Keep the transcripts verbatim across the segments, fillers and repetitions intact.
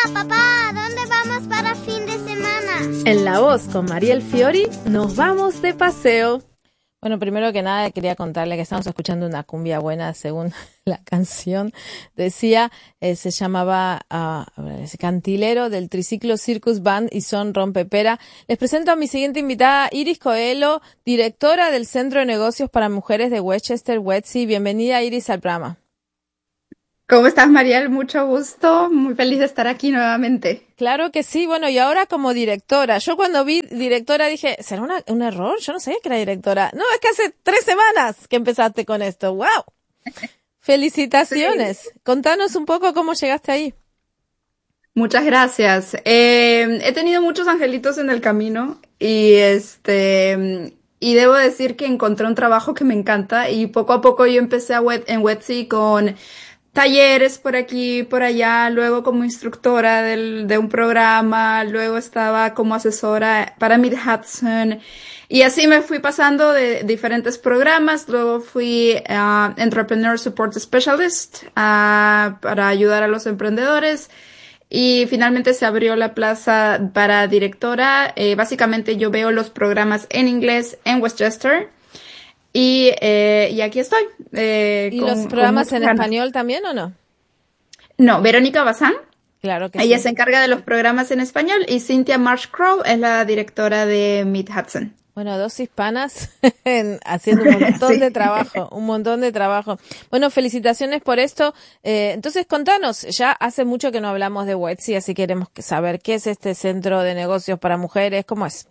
Papá, ¿dónde vamos para fin de semana? En La Voz con Mariel Fiori nos vamos de paseo. Bueno, primero que nada quería contarle que estamos escuchando una cumbia buena según la canción. Decía, eh, se llamaba uh, Cantilero del Triciclo Circus Band y Son Rompepera. Les presento a mi siguiente invitada, Iris Coelho, directora del Centro de Negocios para Mujeres de Westchester, WETSI. Bienvenida, Iris, al programa. ¿Cómo estás, Mariel? Mucho gusto. Muy feliz de estar aquí nuevamente. Claro que sí. Bueno, y ahora como directora. Yo cuando vi directora dije, ¿será una, un error? Yo no sabía que era directora. No, es que hace tres semanas que empezaste con esto. ¡Wow! Felicitaciones. Sí. Contanos un poco cómo llegaste ahí. Muchas gracias. Eh, he tenido muchos angelitos en el camino y este... Y debo decir que encontré un trabajo que me encanta y poco a poco yo empecé a web, en WETSI con talleres por aquí, por allá, luego como instructora del, de un programa, luego estaba como asesora para Mid Hudson y así me fui pasando de diferentes programas, luego fui uh, Entrepreneur Support Specialist uh, para ayudar a los emprendedores y finalmente se abrió la plaza para directora. Eh, básicamente yo veo los programas en inglés en Westchester. Y, eh, y aquí estoy. Eh, ¿Y con, los programas en ganas. español también o no? No, Verónica Bazán. Claro que Ella sí. se encarga de los programas en español y Cynthia Marsh Crow es la directora de Mid Hudson. Bueno, dos hispanas en, haciendo un montón sí. de trabajo, un montón de trabajo. Bueno, felicitaciones por esto. Eh, entonces, contanos, ya hace mucho que no hablamos de WETSI, así queremos saber qué es este Centro de Negocios para Mujeres, ¿cómo es?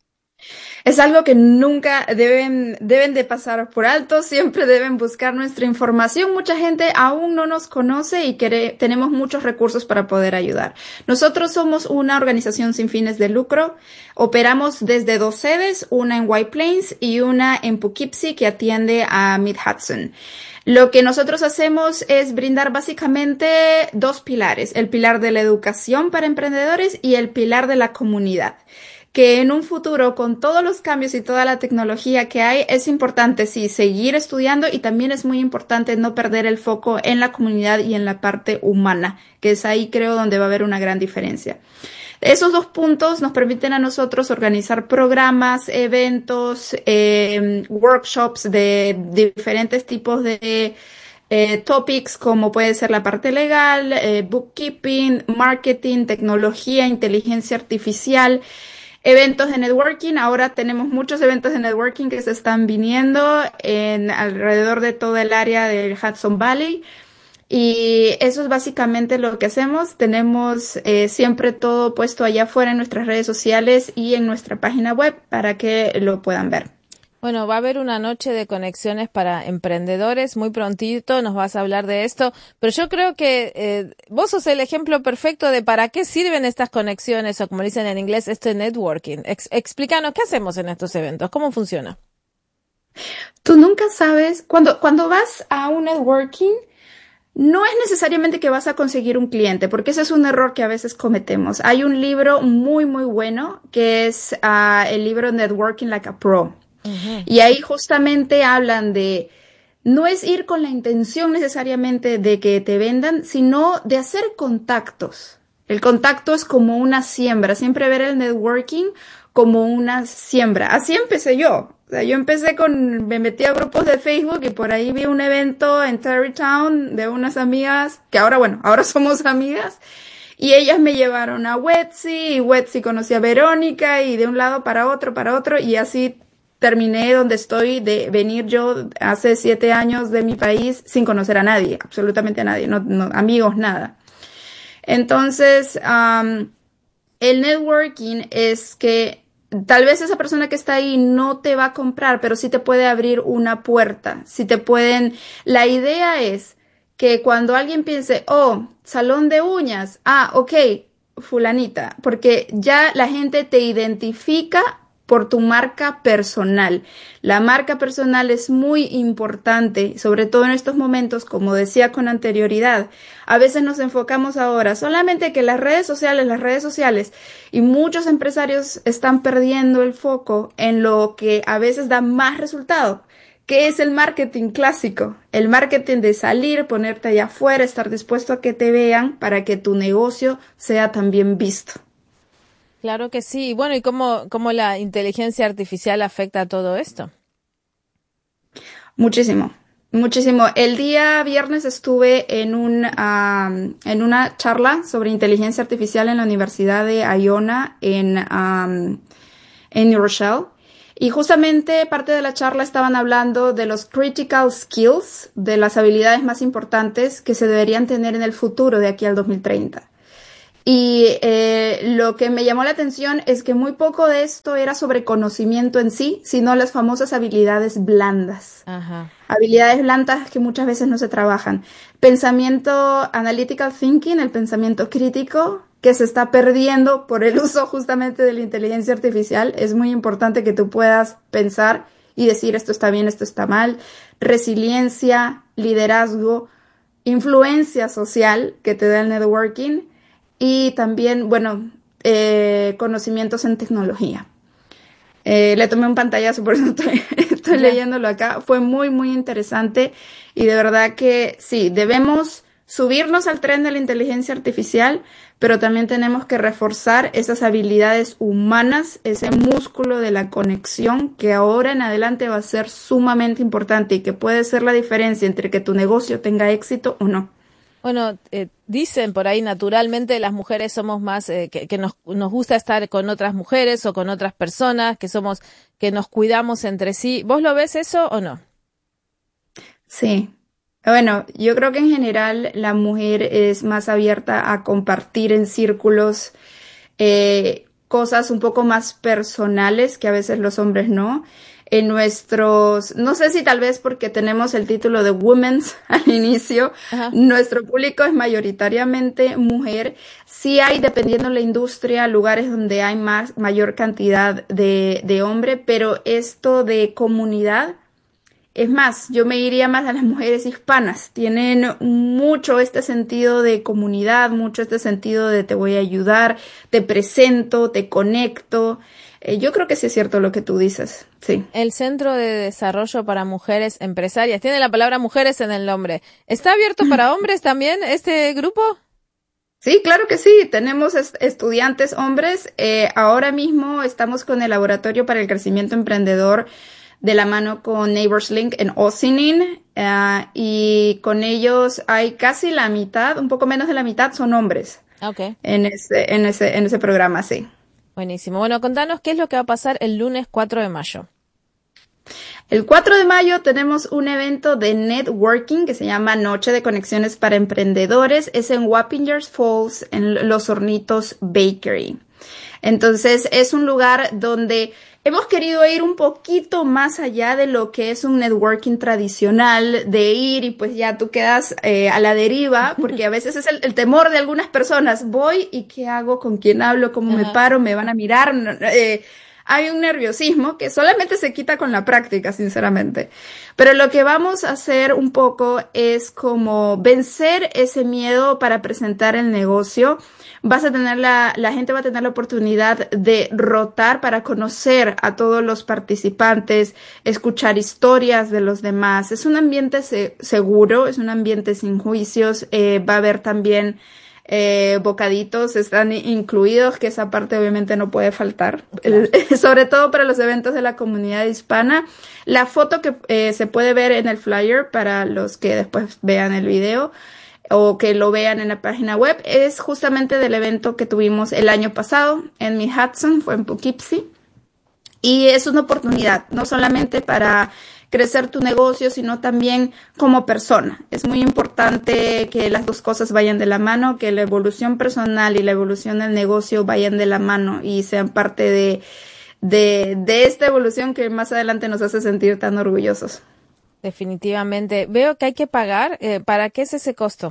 Es algo que nunca deben, deben de pasar por alto, siempre deben buscar nuestra información. Mucha gente aún no nos conoce y quere, tenemos muchos recursos para poder ayudar. Nosotros somos una organización sin fines de lucro. Operamos desde dos sedes, una en White Plains y una en Poughkeepsie que atiende a Mid Hudson. Lo que nosotros hacemos es brindar básicamente dos pilares, el pilar de la educación para emprendedores y el pilar de la comunidad. Que en un futuro, con todos los cambios y toda la tecnología que hay, es importante, sí, seguir estudiando y también es muy importante no perder el foco en la comunidad y en la parte humana, que es ahí creo donde va a haber una gran diferencia. Esos dos puntos nos permiten a nosotros organizar programas, eventos, eh, workshops de diferentes tipos de eh, topics, como puede ser la parte legal, eh, bookkeeping, marketing, tecnología, inteligencia artificial. Eventos de networking, ahora tenemos muchos eventos de networking que se están viniendo en alrededor de todo el área del Hudson Valley y eso es básicamente lo que hacemos. Tenemos eh, siempre todo puesto allá afuera en nuestras redes sociales y en nuestra página web para que lo puedan ver. Bueno, va a haber una noche de conexiones para emprendedores, muy prontito nos vas a hablar de esto, pero yo creo que eh, vos sos el ejemplo perfecto de para qué sirven estas conexiones, o como dicen en inglés, este networking. Ex- explícanos, ¿qué hacemos en estos eventos? ¿Cómo funciona? Tú nunca sabes, cuando, cuando vas a un networking, no es necesariamente que vas a conseguir un cliente, porque ese es un error que a veces cometemos. Hay un libro muy, muy bueno, que es uh, el libro Networking Like a Pro. Uh-huh. Y ahí justamente hablan de, no es ir con la intención necesariamente de que te vendan, sino de hacer contactos. El contacto es como una siembra, siempre ver el networking como una siembra. Así empecé yo. O sea, yo empecé con, me metí a grupos de Facebook y por ahí vi un evento en Terrytown de unas amigas, que ahora, bueno, ahora somos amigas. Y ellas me llevaron a WETSI y WETSI conocí a Verónica y de un lado para otro, para otro y así terminé donde estoy de venir yo hace siete años de mi país sin conocer a nadie, absolutamente a nadie, no, no, amigos, nada. Entonces, um, el networking es que tal vez esa persona que está ahí no te va a comprar, pero sí te puede abrir una puerta, sí te pueden, la idea es que cuando alguien piense, oh, salón de uñas, ah, ok, fulanita, porque ya la gente te identifica por tu marca personal. La marca personal es muy importante, sobre todo en estos momentos, como decía con anterioridad. A veces nos enfocamos ahora solamente que las redes sociales, las redes sociales, y muchos empresarios están perdiendo el foco en lo que a veces da más resultado, ¿Qué es el marketing clásico? El marketing de salir, ponerte allá afuera, estar dispuesto a que te vean para que tu negocio sea también visto. Claro que sí. Bueno, ¿y cómo, cómo la inteligencia artificial afecta a todo esto? Muchísimo, muchísimo. El día viernes estuve en un, um, en una charla sobre inteligencia artificial en la Universidad de Iona en, um, en New Rochelle. Y justamente parte de la charla estaban hablando de los critical skills, de las habilidades más importantes que se deberían tener en el futuro de aquí al dos mil treinta. Y eh, lo que me llamó la atención es que muy poco de esto era sobre conocimiento en sí, sino las famosas habilidades blandas. Ajá. Habilidades blandas que muchas veces no se trabajan. Pensamiento analytical thinking, el pensamiento crítico, que se está perdiendo por el uso justamente de la inteligencia artificial. Es muy importante que tú puedas pensar y decir esto está bien, esto está mal. Resiliencia, liderazgo, influencia social que te da el networking y también, bueno, eh, conocimientos en tecnología. Eh, le tomé un pantallazo, por eso estoy, estoy leyéndolo acá. Fue muy, muy interesante y de verdad que sí, debemos subirnos al tren de la inteligencia artificial, pero también tenemos que reforzar esas habilidades humanas, ese músculo de la conexión que ahora en adelante va a ser sumamente importante y que puede ser la diferencia entre que tu negocio tenga éxito o no. Bueno, eh, dicen por ahí naturalmente las mujeres somos más, eh, que, que nos, nos gusta estar con otras mujeres o con otras personas, que somos, que nos cuidamos entre sí. ¿Vos lo ves eso o no? Sí. Bueno, yo creo que en general la mujer es más abierta a compartir en círculos eh, cosas un poco más personales que a veces los hombres no. En nuestros, no sé si tal vez porque tenemos el título de Women's al inicio, Ajá. nuestro público es mayoritariamente mujer. Sí hay, dependiendo de la industria, lugares donde hay más, mayor cantidad de, de hombre, pero esto de comunidad, es más, yo me iría más a las mujeres hispanas. Tienen mucho este sentido de comunidad, mucho este sentido de te voy a ayudar, te presento, te conecto. Eh, yo creo que sí es cierto lo que tú dices, sí. El Centro de Desarrollo para Mujeres Empresarias, tiene la palabra mujeres en el nombre. ¿Está abierto para hombres también este grupo? Sí, claro que sí. Tenemos est- estudiantes hombres. Eh, ahora mismo estamos con el Laboratorio para el Crecimiento Emprendedor de la mano con Neighbors Link en Ossining, uh, y con ellos hay casi la mitad, un poco menos de la mitad son hombres. Okay. En ese, en ese, en ese programa, sí. Buenísimo. Bueno, contanos qué es lo que va a pasar el lunes cuatro de mayo. El cuatro de mayo tenemos un evento de networking que se llama Noche de Conexiones para Emprendedores. Es en Wappingers Falls, en Los Hornitos Bakery. Entonces, es un lugar donde hemos querido ir un poquito más allá de lo que es un networking tradicional, de ir y pues ya tú quedas eh, a la deriva, porque a veces es el, el temor de algunas personas. Voy y ¿qué hago? ¿Con quién hablo? ¿Cómo Ajá. me paro? ¿Me van a mirar? No, eh, hay un nerviosismo que solamente se quita con la práctica, sinceramente. Pero lo que vamos a hacer un poco es como vencer ese miedo para presentar el negocio. Vas a tener la, la gente va a tener la oportunidad de rotar para conocer a todos los participantes, escuchar historias de los demás. Es un ambiente se, seguro, es un ambiente sin juicios. Eh, va a haber también eh, bocaditos, están incluidos, que esa parte obviamente no puede faltar, claro. eh, sobre todo para los eventos de la comunidad hispana. La foto que eh, se puede ver en el flyer para los que después vean el video o que lo vean en la página web, es justamente del evento que tuvimos el año pasado en Mid Hudson, fue en Poughkeepsie, y es una oportunidad, no solamente para crecer tu negocio, sino también como persona. Es muy importante que las dos cosas vayan de la mano, que la evolución personal y la evolución del negocio vayan de la mano y sean parte de, de, de esta evolución que más adelante nos hace sentir tan orgullosos. Definitivamente. Veo que hay que pagar. Eh, ¿Para qué es ese costo?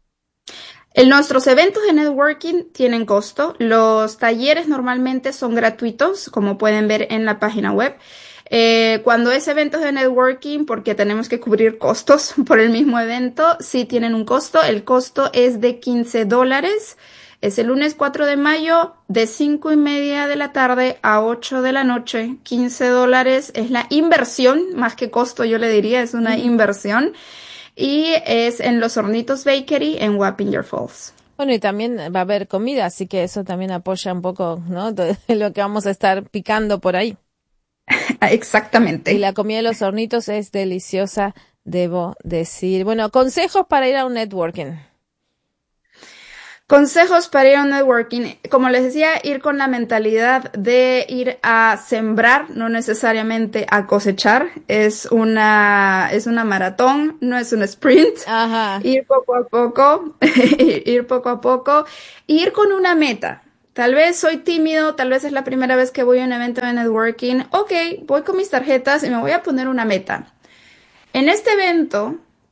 En nuestros eventos de networking tienen costo. Los talleres normalmente son gratuitos, como pueden ver en la página web. Eh, cuando es eventos de networking, porque tenemos que cubrir costos por el mismo evento, sí tienen un costo. El costo es de quince dólares. Es el lunes cuatro de mayo de cinco y media de la tarde a ocho de la noche. quince dólares es la inversión, más que costo yo le diría, es una inversión. Y es en Los Hornitos Bakery en Wappinger Falls. Bueno, y también va a haber comida, así que eso también apoya un poco, ¿no? De lo que vamos a estar picando por ahí. Exactamente. Y la comida de Los Hornitos es deliciosa, debo decir. Bueno, consejos para ir a un networking. Consejos para ir a un networking. Como les decía, ir con la mentalidad de ir a sembrar, no necesariamente a cosechar. Es una, es una maratón, no es un sprint. Ajá. Ir poco a poco, ir poco a poco, ir con una meta. Tal vez soy tímido, tal vez es la primera vez que voy a un evento de networking. Ok, voy con mis tarjetas y me voy a poner una meta. En este evento,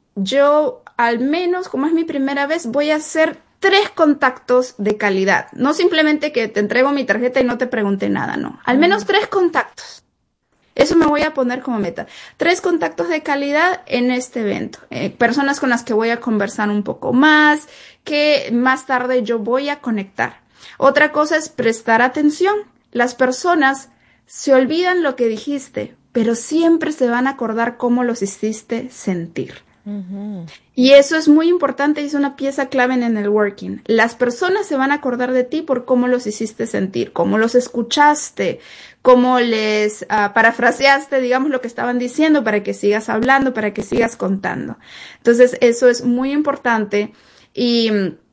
yo al menos, como es mi primera vez, voy a hacer tres contactos de calidad. No simplemente que te entrego mi tarjeta y no te pregunté nada, no. Al menos tres contactos. Eso me voy a poner como meta. Tres contactos de calidad en este evento. Eh, personas con las que voy a conversar un poco más, que más tarde yo voy a conectar. Otra cosa es prestar atención. Las personas se olvidan lo que dijiste, pero siempre se van a acordar cómo los hiciste sentir. Uh-huh. Y eso es muy importante y es una pieza clave en el networking. Las personas se van a acordar de ti por cómo los hiciste sentir, cómo los escuchaste, cómo les uh, parafraseaste, digamos, lo que estaban diciendo para que sigas hablando, para que sigas contando. Entonces, eso es muy importante y,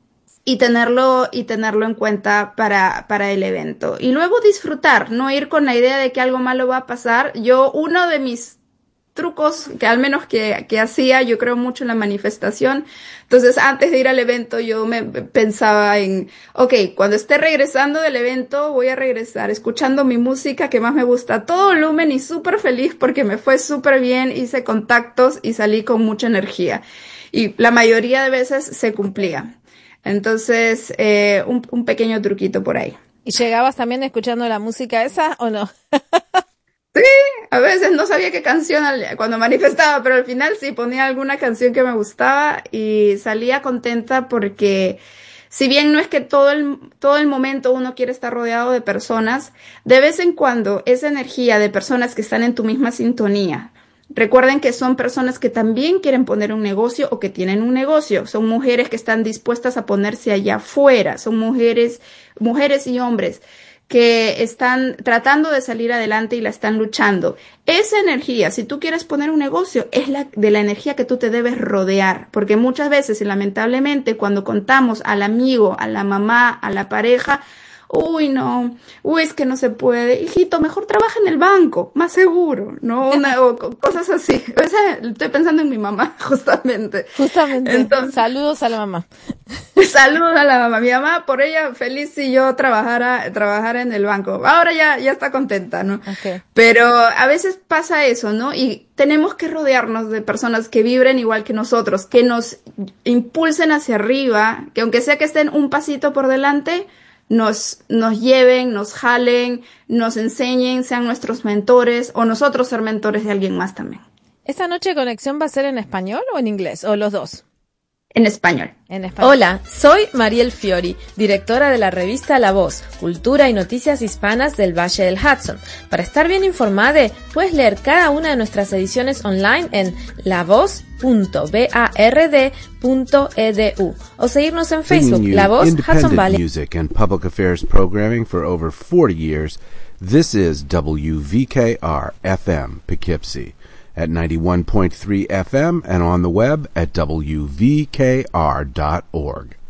y tenerlo, y tenerlo en cuenta para, para el evento. Y luego disfrutar, no ir con la idea de que algo malo va a pasar. Yo, uno de mis trucos que al menos que, que hacía, yo creo mucho en la manifestación. Entonces, antes de ir al evento, yo me pensaba en, ok, cuando esté regresando del evento, voy a regresar escuchando mi música que más me gusta a todo volumen y súper feliz porque me fue súper bien, hice contactos y salí con mucha energía. Y la mayoría de veces se cumplía. Entonces, eh, un, un pequeño truquito por ahí. ¿Y llegabas también escuchando la música esa o no? Sí, a veces no sabía qué canción cuando manifestaba, pero al final sí ponía alguna canción que me gustaba y salía contenta porque si bien no es que todo el, todo el momento uno quiere estar rodeado de personas, de vez en cuando esa energía de personas que están en tu misma sintonía, recuerden que son personas que también quieren poner un negocio o que tienen un negocio, son mujeres que están dispuestas a ponerse allá afuera, son mujeres, mujeres y hombres que están tratando de salir adelante y la están luchando. Esa energía, si tú quieres poner un negocio, es la de la energía que tú te debes rodear, porque muchas veces y lamentablemente cuando contamos al amigo, a la mamá, a la pareja, uy, no, uy, es que no se puede, hijito, mejor trabaja en el banco, más seguro, ¿no? Una, o cosas así. O sea, estoy pensando en mi mamá, justamente. Justamente. Entonces, saludos a la mamá. Saludos a la mamá. Mi mamá, por ella, feliz si yo trabajara, trabajara en el banco. Ahora ya, ya está contenta, ¿no? Okay. Pero a veces pasa eso, ¿no? Y tenemos que rodearnos de personas que vibren igual que nosotros, que nos impulsen hacia arriba, que aunque sea que estén un pasito por delante, nos, nos lleven, nos jalen, nos enseñen, sean nuestros mentores o nosotros ser mentores de alguien más también. ¿Esta noche conexión va a ser en español o en inglés? ¿O los dos? En español. En español. Hola, soy Mariel Fiori, directora de la revista La Voz, Cultura y Noticias Hispanas del Valle del Hudson. Para estar bien informada, puedes leer cada una de nuestras ediciones online en la voz punto bard punto e d u o seguirnos en Facebook, La Voz Hudson Valley. Music and public affairs programming for over forty years. This is W V K R F M Poughkeepsie at ninety-one point three F M and on the web at w v k r dot org.